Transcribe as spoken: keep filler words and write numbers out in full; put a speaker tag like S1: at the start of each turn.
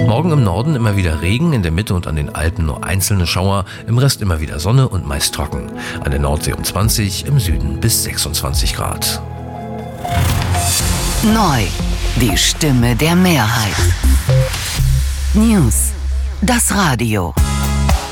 S1: Morgen im Norden immer wieder Regen, in der Mitte und an den Alpen nur einzelne Schauer, im Rest immer wieder Sonne und meist trocken. An der Nordsee um zwanzig, im Süden bis sechsundzwanzig Grad.
S2: Neu, die Stimme der Mehrheit. News, das Radio.